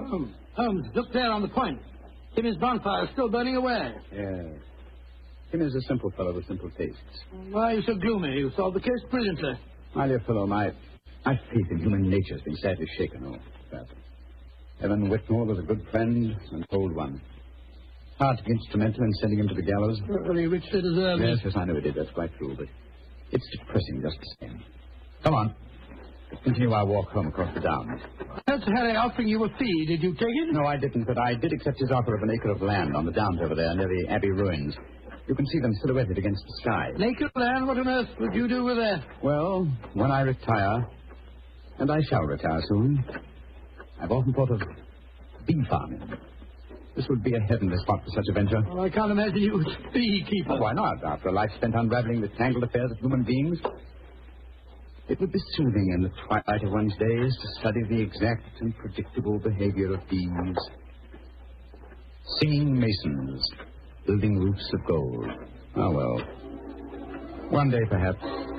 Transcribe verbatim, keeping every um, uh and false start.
Holmes, Holmes, look there on the point. Timmy's bonfire is still burning away. Yes. Timmy's a simple fellow with simple tastes. Why are you so gloomy? You solved the case brilliantly. My dear fellow, my, my faith in human nature has been sadly shaken. Oh, that. Evan Whitmore was a good friend and cold one. Hard to be instrumental in sending him to the gallows. Well, he richly deserved Yes, it. yes, I know he did. That's quite true, but it's depressing just the same. Come on. Let's continue our walk home across the downs. That's Harry offering you a fee. Did you take it? No, I didn't, but I did accept his offer of an acre of land on the downs over there near the Abbey ruins. You can see them silhouetted against the sky. An acre of land? What on earth would you do with that? Well, when I retire, and I shall retire soon, I've often thought of bee farming. This would be a heavenly spot for such a venture. Well, I can't imagine you as a beekeeper. Oh, why not? After a life spent unraveling the tangled affairs of human beings, it would be soothing in the twilight of one's days to study the exact and predictable behavior of bees. Singing masons, building roofs of gold. Oh, well. One day, perhaps,